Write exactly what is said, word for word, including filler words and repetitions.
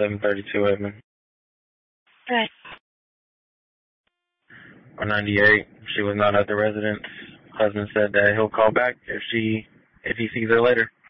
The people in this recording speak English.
seven thirty-two Edmond. Right. Or ninety-eight. She was not at the residence. Husband said that he'll call back if she if he sees her later.